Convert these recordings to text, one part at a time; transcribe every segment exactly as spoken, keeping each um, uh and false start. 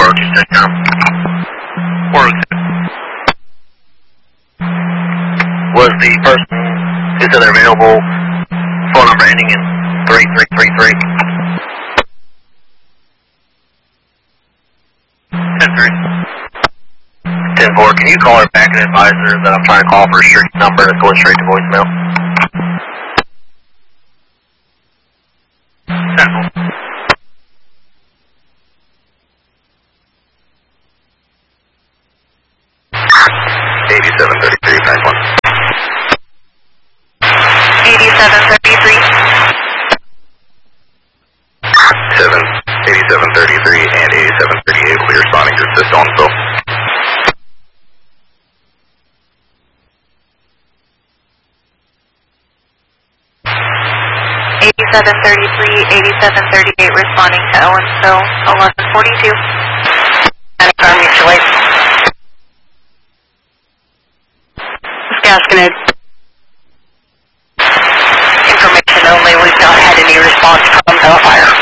four oh two CENTCOM. four oh two. Was the person who said they're available, phone number ending in three three three three? ten three. ten four, can you call her back and advise her that I'm trying to call for a strict number that's going straight to voicemail? ten four. eighty-seven thirty-three, nine one. eighty-seven thirty-three. seven, eighty-seven thirty-three and eighty-seven thirty-eight will be responding to this on-so. eighty-seven thirty-three, eighty-seven thirty-eight responding to Owensville, eleven forty-two. Car mutual aid. Gasconade. Information only, we've not had any response from Hellfire.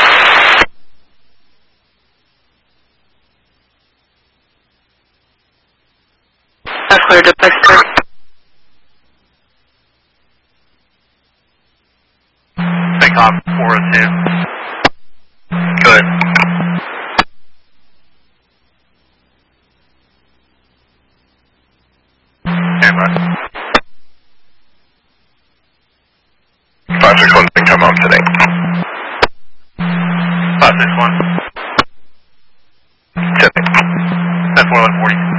That's clear to Pittsburgh. Take off four oh two. Good. Stand by. five six one, come home today. five six one. ten. ten four eleven forty.